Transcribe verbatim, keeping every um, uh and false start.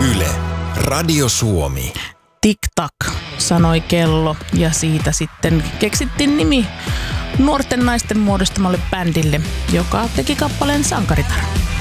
Yle, Radio Suomi. Tik-tak, sanoi kello, ja siitä sitten keksittiin nimi nuorten naisten muodostamalle bändille, joka teki kappaleen Sankaritar.